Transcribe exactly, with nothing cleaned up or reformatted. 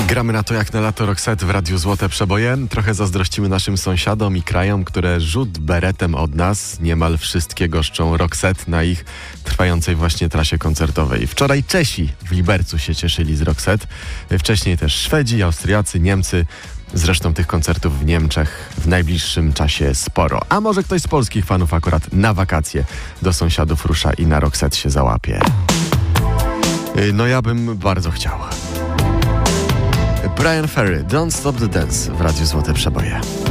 Gramy na to jak na lato Roxette w Radiu Złote Przeboje. Trochę zazdrościmy naszym sąsiadom i krajom, które rzut beretem od nas niemal wszystkie goszczą Roxette na ich trwającej właśnie trasie koncertowej. Wczoraj Czesi w Libercu się cieszyli z Roxette. Wcześniej też Szwedzi, Austriacy, Niemcy. Zresztą tych koncertów w Niemczech w najbliższym czasie sporo. A może ktoś z polskich fanów akurat na wakacje do sąsiadów rusza i na Roxette się załapie. No ja bym bardzo chciał. Bryan Ferry, Don't Stop the Dance w Radiu Złote Przeboje.